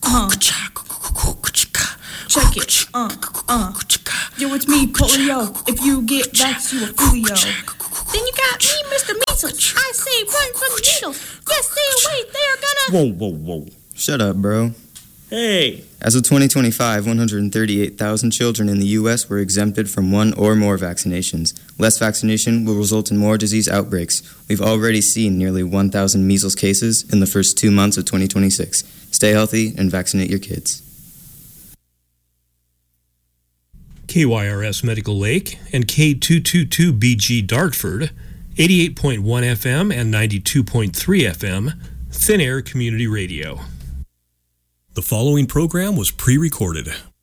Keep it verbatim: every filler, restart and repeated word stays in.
Uh-huh. Check it. Uh, uh. Yo, it's me, polio. If you get vax, you a folio. Then you got me, Mister Measles. I say run from the needles. Yes, stay away. They are gonna... Whoa, whoa, whoa. Shut up, bro. Hey. As of twenty twenty-five, one hundred thirty-eight thousand children in the U S were exempted from one or more vaccinations. Less vaccination will result in more disease outbreaks. We've already seen nearly one thousand measles cases in the first two months of twenty twenty-six. Stay healthy and vaccinate your kids. K Y R S Medical Lake and K two twenty-two B G Dartford, eighty-eight point one F M and ninety-two point three F M, Thin Air Community Radio. The following program was pre-recorded.